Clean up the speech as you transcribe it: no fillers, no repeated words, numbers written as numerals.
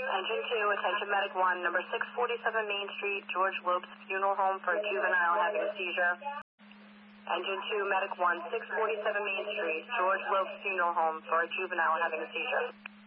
Engine 2, attention medic 1, number 647 Main Street, George Lopes Funeral Home for a juvenile having a seizure. Engine 2, medic 1, 647 Main Street, George Lopes Funeral Home for a juvenile having a seizure.